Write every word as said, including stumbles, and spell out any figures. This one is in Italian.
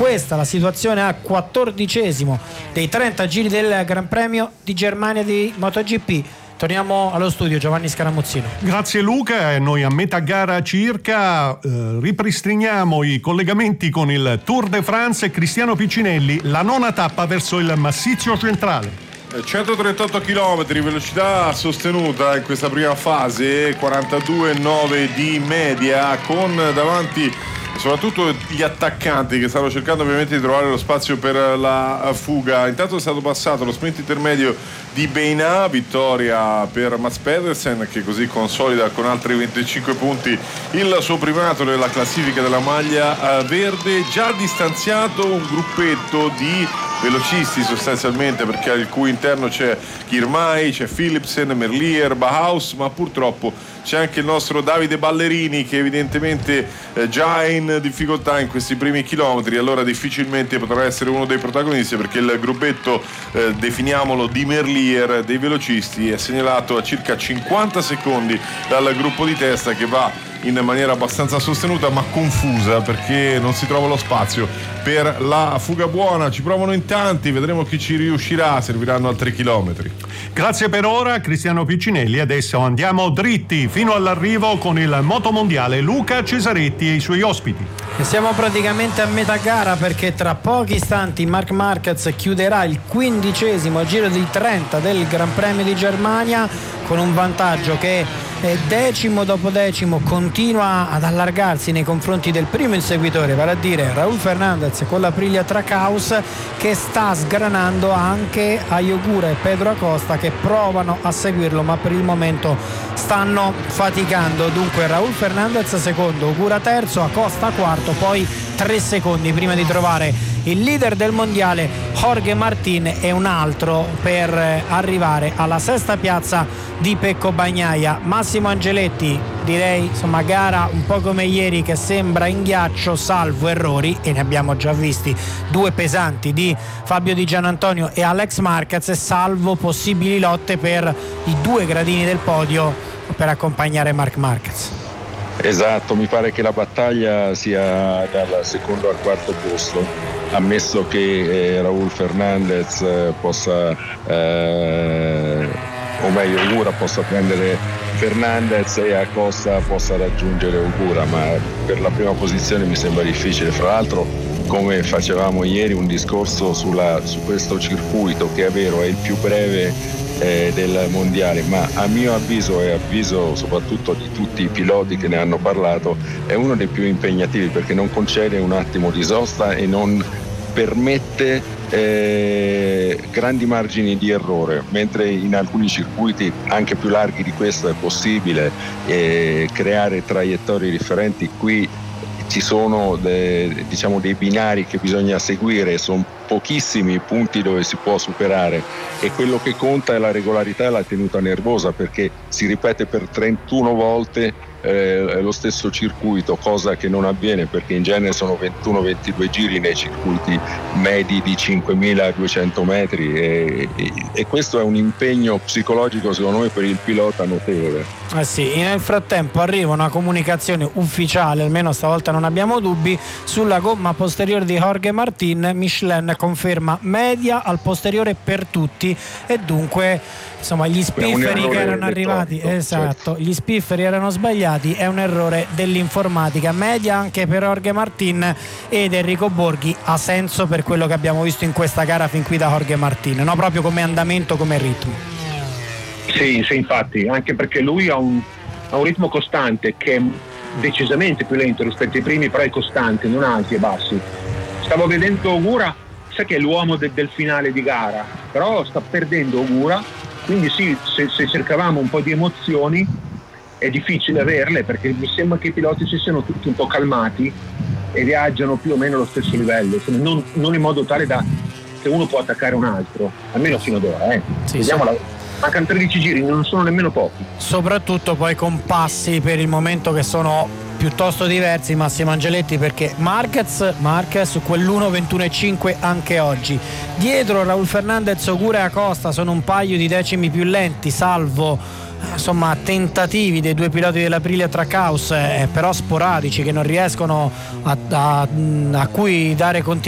questa la situazione a quattordicesimo dei trenta giri del Gran Premio di Germania di MotoGP. Torniamo allo studio, Giovanni Scaramuzzino. Grazie Luca, noi a metà gara circa eh, ripristiniamo i collegamenti con il Tour de France e Cristiano Piccinelli, la nona tappa verso il massiccio centrale. centotrentotto chilometri, velocità sostenuta in questa prima fase, quarantadue virgola nove di media, con davanti soprattutto gli attaccanti che stanno cercando ovviamente di trovare lo spazio per la fuga. Intanto è stato passato lo sprint intermedio di Beina, vittoria per Mats Pedersen, che così consolida con altri venticinque punti il suo primato nella classifica della maglia verde. Già distanziato un gruppetto di velocisti sostanzialmente, perché al cui interno c'è Girmay, c'è Philipsen, Merlier, Bauhaus, ma purtroppo c'è anche il nostro Davide Ballerini, che evidentemente eh, già è in difficoltà in questi primi chilometri, allora difficilmente potrà essere uno dei protagonisti, perché il gruppetto, eh, definiamolo di Merlier, dei velocisti, è segnalato a circa cinquanta secondi dal gruppo di testa, che va in maniera abbastanza sostenuta ma confusa, perché non si trova lo spazio per la fuga buona. Ci provano in tanti, vedremo chi ci riuscirà, serviranno altri chilometri. Grazie per ora Cristiano Piccinelli. Adesso andiamo dritti fino all'arrivo con il motomondiale Luca Cesaretti e i suoi ospiti. E siamo praticamente a metà gara, perché tra pochi istanti Marc Marquez chiuderà il quindicesimo giro di trenta del Gran Premio di Germania con un vantaggio che è decimo dopo decimo continua ad allargarsi nei confronti del primo inseguitore, vale a dire Raúl Fernández con l'Aprilia Trackhouse, che sta sgranando anche Ayo Ogura e Pedro Acosta, che provano a seguirlo ma per il momento stanno faticando. Dunque Raúl Fernández secondo, Ogura terzo, Acosta quarto, poi tre secondi prima di trovare il leader del mondiale Jorge Martín e un altro per arrivare alla sesta piazza di Pecco Bagnaia. Massimo Angeletti, direi insomma gara un po' come ieri, che sembra in ghiaccio salvo errori, e ne abbiamo già visti due pesanti di Fabio Di Gianantonio e Alex Marquez, e salvo possibili lotte per i due gradini del podio per accompagnare Marc Marquez. Esatto, mi pare che la battaglia sia dal secondo al quarto posto, ammesso che eh, Raúl Fernández eh, possa eh, o meglio Ogura possa prendere Fernández e Acosta possa raggiungere Ogura, ma per la prima posizione mi sembra difficile. Fra l'altro, come facevamo ieri, un discorso sulla, su questo circuito, che è vero è il più breve eh, del mondiale, ma a mio avviso e avviso soprattutto di tutti i piloti che ne hanno parlato, è uno dei più impegnativi, perché non concede un attimo di sosta e non permette eh, grandi margini di errore, mentre in alcuni circuiti anche più larghi di questo è possibile eh, creare traiettorie differenti. Qui ci sono de, diciamo dei binari che bisogna seguire, sono pochissimi i punti dove si può superare, e quello che conta è la regolarità e la tenuta nervosa, perché si ripete per trentuno volte eh, lo stesso circuito, cosa che non avviene perché in genere sono ventuno ventidue giri nei circuiti medi di cinquemiladuecento metri, e, e, e questo è un impegno psicologico secondo me per il pilota notevole. Eh sì, nel frattempo arriva una comunicazione ufficiale, almeno stavolta non abbiamo dubbi, sulla gomma posteriore di Jorge Martín. Michelin conferma media al posteriore per tutti, e dunque insomma gli spifferi che erano arrivati troppo, esatto, certo. Gli spifferi erano sbagliati, è un errore dell'informatica. Media anche per Jorge Martín, ed Enrico Borghi ha senso per quello che abbiamo visto in questa gara fin qui da Jorge Martín, no? Proprio come andamento, come ritmo. Sì, sì, infatti, anche perché lui ha un, ha un ritmo costante che è decisamente più lento rispetto ai primi, però è costante, non alti e bassi. Stavo vedendo Ogura, sai che è l'uomo de, del finale di gara, però sta perdendo Ogura, quindi sì, se, se cercavamo un po' di emozioni è difficile averle, perché mi sembra che i piloti si siano tutti un po' calmati e viaggiano più o meno allo stesso livello, non, non in modo tale da che uno può attaccare un altro, almeno fino ad ora, eh. Sì, Vediamo sì. la... Mancano tredici giri, non sono nemmeno pochi. Soprattutto poi con passi per il momento che sono piuttosto diversi, Massimo Angeletti, perché Marquez, Marquez su quell'uno ventuno e cinque anche oggi. Dietro Raúl Fernández, Ogura e Acosta sono un paio di decimi più lenti, salvo insomma tentativi dei due piloti dell'Aprilia Trackhouse, eh, però sporadici, che non riescono a, a, a cui dare continuità